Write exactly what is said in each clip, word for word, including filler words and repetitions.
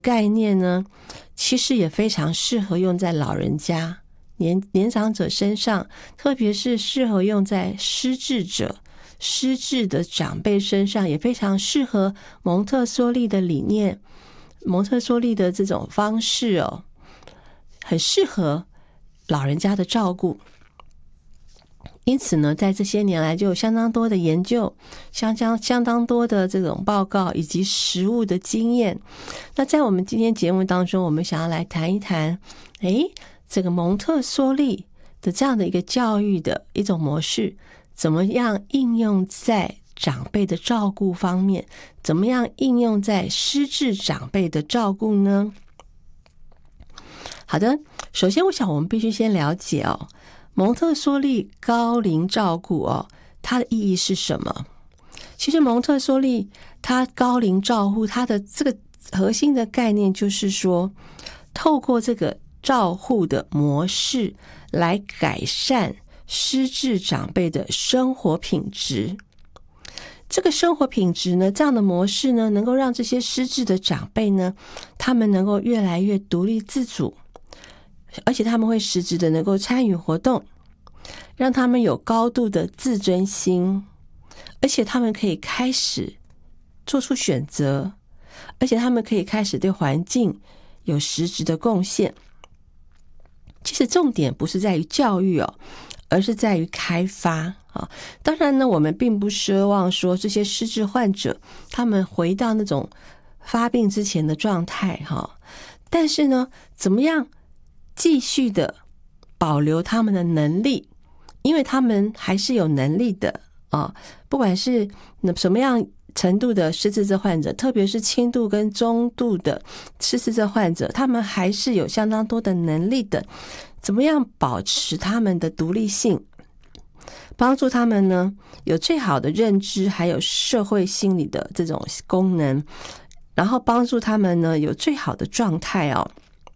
概念呢，其实也非常适合用在老人家、年年长者身上，特别是适合用在失智者、失智的长辈身上，也非常适合蒙特梭利的理念、蒙特梭利的这种方式哦，很适合老人家的照顾。因此呢，在这些年来就有相当多的研究，相当相当多的这种报告以及实务的经验。那在我们今天节目当中，我们想要来谈一谈，诶，这个蒙特梭利的这样的一个教育的一种模式，怎么样应用在长辈的照顾方面，怎么样应用在失智长辈的照顾呢？好的，首先我想我们必须先了解哦，蒙特梭利高龄照顾哦，它的意义是什么？其实蒙特梭利它高龄照护，它的这个核心的概念就是说，透过这个照护的模式来改善失智长辈的生活品质。这个生活品质呢，这样的模式呢，能够让这些失智的长辈呢，他们能够越来越独立自主，而且他们会实质的能够参与活动，让他们有高度的自尊心，而且他们可以开始做出选择，而且他们可以开始对环境有实质的贡献。其实重点不是在于教育哦，而是在于开发啊。当然呢，我们并不奢望说这些失智患者他们回到那种发病之前的状态哈，但是呢，怎么样继续的保留他们的能力，因为他们还是有能力的啊。不管是什么样程度的失智症患者，特别是轻度跟中度的失智症患者，他们还是有相当多的能力的。怎么样保持他们的独立性，帮助他们呢有最好的认知，还有社会心理的这种功能，然后帮助他们呢有最好的状态哦。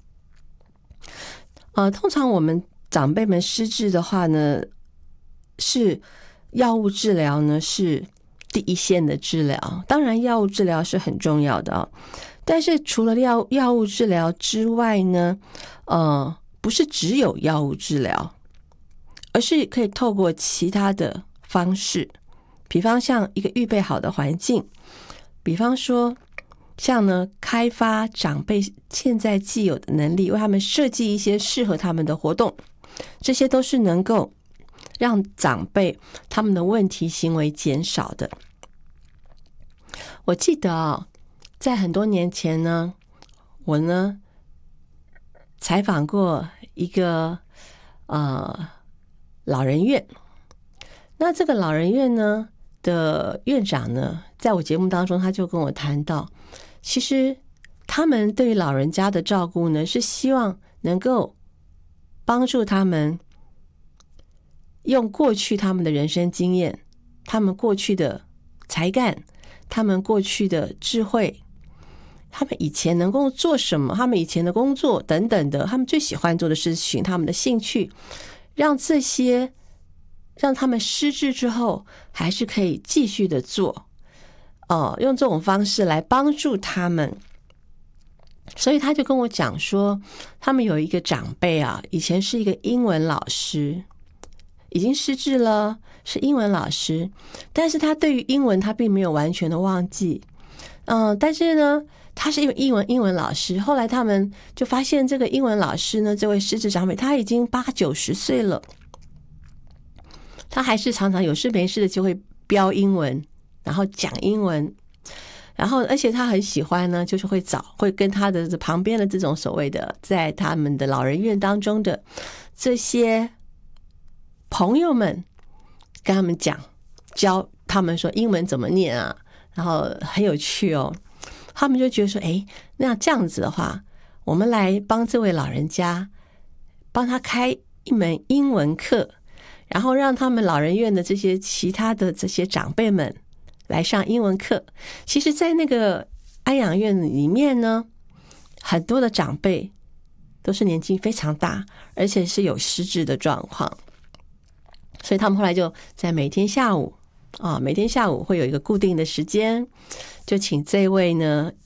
呃，通常我们长辈们失智的话呢，是药物治疗呢是第一线的治疗。当然药物治疗是很重要的哦，但是除了药药物治疗之外呢，呃，不是只有药物治疗，而是可以透过其他的方式，比方像一个预备好的环境，比方说像呢开发长辈现在既有的能力，为他们设计一些适合他们的活动，这些都是能够让长辈他们的问题行为减少的。我记得哦，在很多年前呢，我呢采访过一个呃老人院。那这个老人院呢的院长呢，在我节目当中他就跟我谈到，其实他们对于老人家的照顾呢，是希望能够帮助他们用过去他们的人生经验，他们过去的才干，他们过去的智慧，他们以前能够做什么，他们以前的工作等等的，他们最喜欢做的事情，他们的兴趣，让这些让他们失智之后还是可以继续的做哦，用这种方式来帮助他们。所以他就跟我讲说，他们有一个长辈啊，以前是一个英文老师，已经失智了，是英文老师，但是他对于英文他并没有完全的忘记。嗯，但是呢，他是一个英文英文老师，后来他们就发现这个英文老师呢，这位失智长辈他已经八九十岁了，他还是常常有事没事的就会标英文，然后讲英文，然后而且他很喜欢呢，就是会找会跟他的旁边的这种所谓的在他们的老人院当中的这些朋友们跟他们讲，教他们说英文怎么念啊，然后很有趣哦。他们就觉得说，诶，那这样子的话，我们来帮这位老人家帮他开一门英文课，然后让他们老人院的这些其他的这些长辈们来上英文课。其实在那个安养院里面呢，很多的长辈都是年纪非常大，而且是有失智的状况，所以他们后来就在每天下午啊，每天下午会有一个固定的时间，就请这位呢已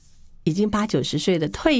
已经八九十岁的退